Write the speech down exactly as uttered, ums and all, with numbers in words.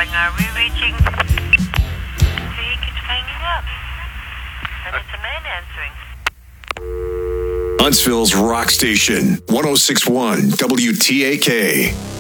calling. Are we reaching? He keeps hanging up. And it's a man answering. Huntsville's rock station, one oh six point one W T A K.